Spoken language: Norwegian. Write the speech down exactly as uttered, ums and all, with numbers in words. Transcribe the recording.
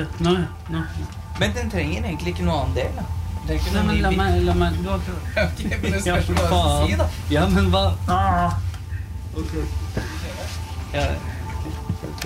Nå, nå. Men den trenger egentlig ikke noe annen del, da. Det er ikke Nei, noe men la ny meg, la meg, du har prøvd. Ok, men det Ja, spørs for hva du faen. si, da. Ja, men hva? Ah. Ok. Ja,